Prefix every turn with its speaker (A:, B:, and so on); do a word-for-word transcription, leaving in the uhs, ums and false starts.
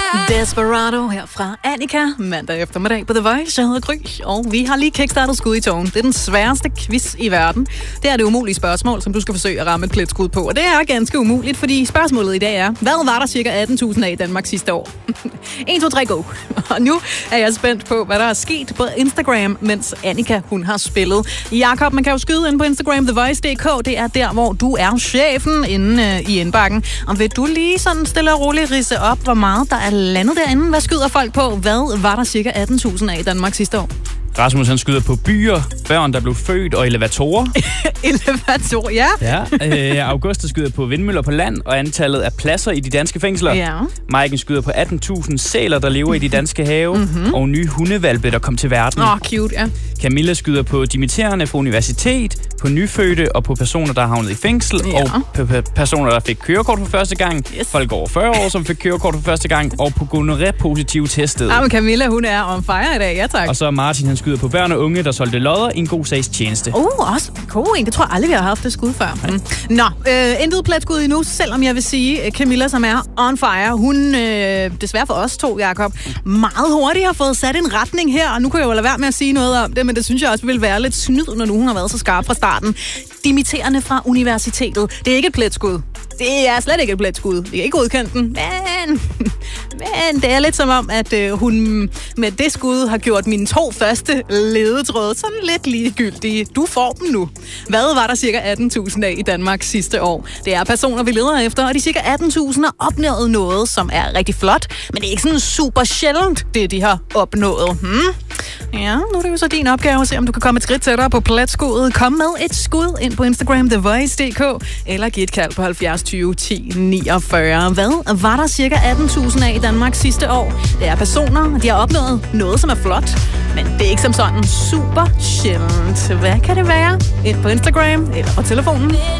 A: Desperado her fra Annika, mandag eftermiddag på The Voice. Jeg hedder Gry, og vi har lige kickstartet skud i tågen. Det er den sværeste quiz i verden. Det er det umulige spørgsmål, som du skal forsøge at ramme et pletskud på. Og det er ganske umuligt, fordi spørgsmålet i dag er, hvad var der cirka atten tusind af i Danmark sidste år? en, to, tre, go! Og nu er jeg spændt på, hvad der er sket på Instagram, mens Annika, hun har spillet. Jakob, man kan jo skyde ind på Instagram, the voice punktum d k. Det er der, hvor du er chefen inde øh, i indbakken. Og vil du lige sådan stille og roligt ridse op, hvor meget der er landet derinde? Hvad skyder folk på? Hvad var der cirka atten tusind af i Danmark sidste år?
B: Rasmus, han skyder på byer, børn, der blev født, og elevatorer.
A: Elevatorer, ja.
B: Ja. Øh, August skyder på vindmøller på land, og antallet af pladser i de danske fængsler.
A: Ja.
B: Maiken skyder på atten tusind sæler, der lever i de danske have, mm-hmm. og nye hundevalpe, der kom til verden.
A: Åh, oh, cute, ja.
B: Camilla skyder på dimitterende fra universitet, på nyfødte og på personer, der har havnet i fængsel,
A: ja.
B: og på personer, der fik kørekort for første gang, yes. folk over fyrre år, som fik kørekort for første gang, og på gonorrhea-positive testet.
A: Ja, men Camilla, hun er on fire i dag, ja tak.
B: Og så Martin, han skyder på børn og unge, der solgte lodder i en god sags tjeneste.
A: Uh, også god en. Det tror jeg aldrig, vi har haft det skud før. Mm. Nå, øh, intet pletskud endnu, selvom jeg vil sige, Camilla, som er on fire, hun, øh, desværre for os to, Jakob, meget hurtigt har fået sat en retning her, og nu kan jeg jo lade være med at sige noget om det, men det synes jeg også vil være lidt snyd, når nu hun har været så skarp fra starten. Dimitterende fra universitetet. Det er ikke et pletskud. Det er slet ikke et pletskud. Vi kan ikke godkende den, men, men det er lidt som om, at øh, hun med det skud har gjort mine to første ledetråde sådan lidt ligegyldige. Du får dem nu. Hvad var der cirka atten tusind af i Danmark sidste år? Det er personer, vi leder efter, og de cirka atten tusind har opnået noget, som er rigtig flot, men det er ikke sådan super sjældent, det de har opnået. Hmm? Ja, nu er det jo så din opgave at se, om du kan komme et skridt tættere på pletskuddet. Kom med et skud ind på Instagram, the voice punktum d k, eller giv et kald på halvfjerds tyve ti niogfyrre. Hvad var der cirka atten tusind af i Danmark sidste år? Det er personer, de har opnået noget, som er flot, men det er ikke som sådan super sjældent. Hvad kan det være? Ind på Instagram eller på telefonen.